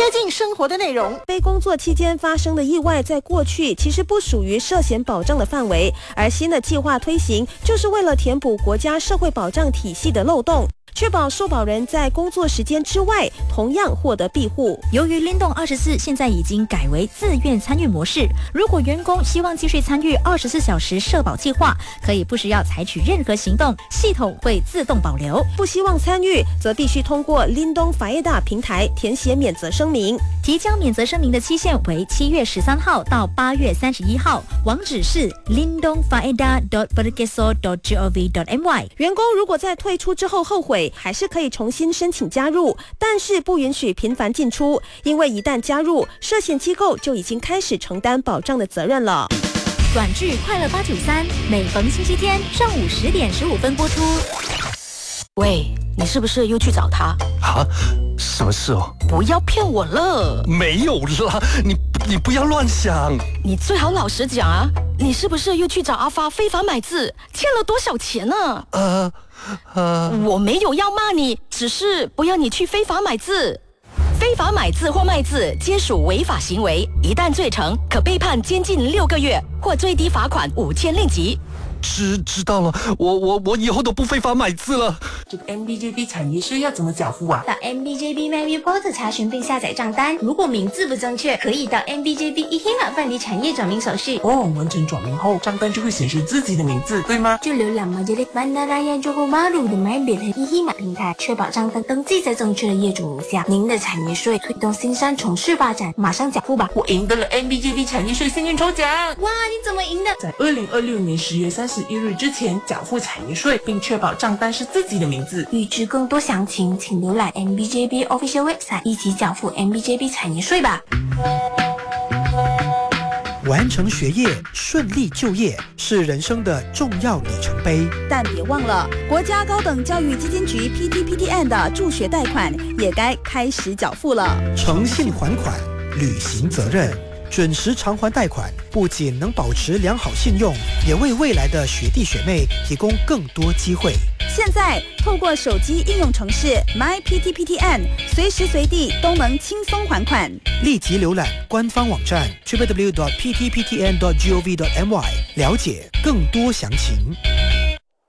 近生活的内容。 非工作期间发生的意外，在过去其实不属于涉险保障的范围，而新的计划推行，就是为了填补国家社会保障体系的漏洞，确保受保人在工作时间之外同样获得庇护。 由于灵动24现在已经改为自愿参与模式，如果员工希望继续参与24小时社保计划，可以不需要采取任何行动，系统会自动保留。 不希望参与，则必须通过 Lindong Faedah 平台填写免责声明。 提交免责声明的期限为7月13号到8月31号，网址是 lindongfaedah.perkeso.gov.my。 员工如果在退出之后后悔，还是可以重新申请加入，但是不允许频繁进出，因为一旦加入，涉险机构就已经开始承担保障的责任了。 短剧《快乐893》每逢星期天上午10点15分播出。 喂，你是不是又去找他啊？什么事哦？ 不要骗我了！ 没有啦，你不要乱想。 你最好老实讲啊！你是不是又去找阿发非法买字，欠了多少钱呢？我没有要骂你，只是不要你去非法买字。非法买字或卖字皆属违法行为，一旦罪成，可被判监禁6个月或最低罚款5000令吉。 知道了，我以后都不非法买字了。 这个 MBJB 产业税要怎么缴付啊？ 到 MBJB MyReport 查询并下载账单，如果名字不正确，可以到 MBJB eHimat 办理产业转名手续。 完成转名后，账单就会显示自己的名字，对吗？ 就浏览 Majelis Bandaraya Johor Bahru 的 MyBit 和 eHimat 平台，确保账单登记在正确的业主名下。您的产业税推动新山城市发展，马上缴付吧！ 我赢得了 MBJB 产业税幸运抽奖！ 哇，你怎么赢的？ 在2026年10月31日之前缴付产业税，并确保账单是自己的名字。 预知更多详情，请浏览 MBJB Official Website， 一起缴付 MBJB 产业税吧。 完成学业，顺利就业是人生的重要里程碑， 但别忘了，国家高等教育基金局 PTPTN 的助学贷款也该开始缴付了。 诚信还款，履行责任，准时偿还贷款，不仅能保持良好信用，也为未来的学弟学妹提供更多机会。 现在透过手机应用程式 MyPTPTN， 随时随地都能轻松还款。 立即浏览官方网站 www.ptptn.gov.my， 了解更多详情。